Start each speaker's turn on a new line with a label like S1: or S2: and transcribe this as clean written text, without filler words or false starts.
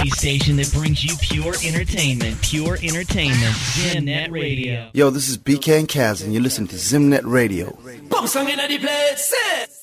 S1: only station that brings you pure entertainment. Pure entertainment. Zimnet Radio.
S2: Yo, this is BK and Kaz, and you listen to Zimnet Radio.
S3: Bump song in the place.